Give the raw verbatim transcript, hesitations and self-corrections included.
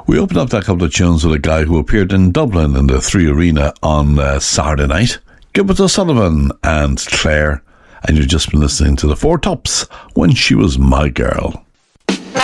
We opened up that couple of tunes with a guy who appeared in Dublin in the Three Arena on uh, Saturday night, Gilbert O'Sullivan and Claire, and you've just been listening to the Four Tops, When She Was My Girl.